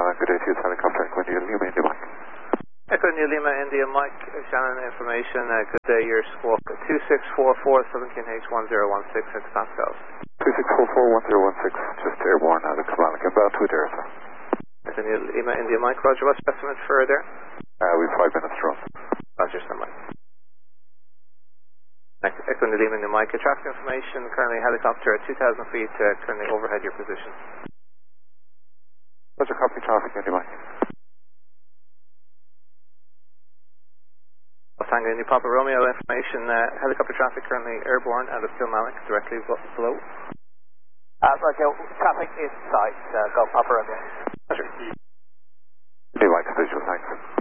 Shannon, good day to you, helicopter, Echo India Lima, India Mike. Echo India Lima, India Mike, Shannon information, good day, your squawk 2644, 17H1016 at Pascal. 2644-1016, just airborne out of Kamalak, about to Adair, sir. Echo India Lima, India Mike, roger, what's the estimate for Adair? We've 5 minutes to run. Roger, sir, Mike. Echo India Lima, India Mike, traffic information, currently helicopter at 2,000 feet, currently overhead your position. Roger, copy traffic, India Mike. Tango India Papa Romeo information, helicopter traffic currently airborne out of Kilmallock, directly below. Roger, traffic is sight, go Papa Romeo. Roger. India Mike, visual, thanks.